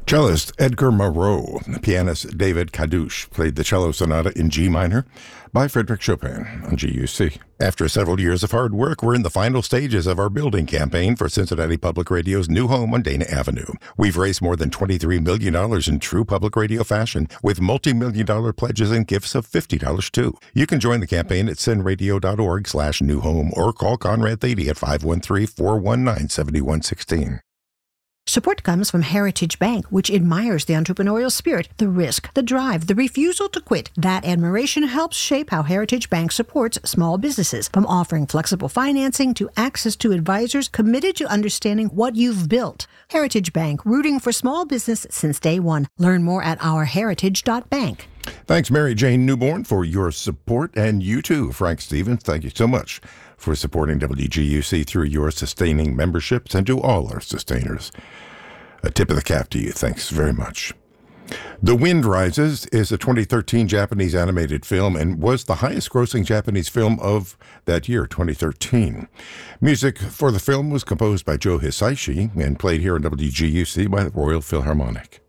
Cellist Edgar Moreau, pianist David Kadouche played the cello sonata in G minor by Frédéric Chopin on GUC. After several years of hard work, we're in the final stages of our building campaign for Cincinnati Public Radio's new home on Dana Avenue. We've raised more than $23 million in true public radio fashion, with multi-million-dollar pledges and gifts of $50 too. You can join the campaign at cinradio.org/new home or call Conrad Thady at 513-419-7116. Support comes from Heritage Bank, which admires the entrepreneurial spirit, the risk, the drive, the refusal to quit. That admiration helps shape how Heritage Bank supports small businesses, from offering flexible financing to access to advisors committed to understanding what you've built. Heritage Bank, rooting for small business since day one. Learn more at ourheritage.bank. Thanks, Mary Jane Newborn, for your support, and you too, Frank Stevens. Thank you so much for supporting WGUC through your sustaining memberships, and to all our sustainers. A tip of the cap to you. Thanks very much. The Wind Rises is a 2013 Japanese animated film and was the highest-grossing Japanese film of that year, 2013. Music for the film was composed by Joe Hisaishi and played here in WGUC by the Royal Philharmonic.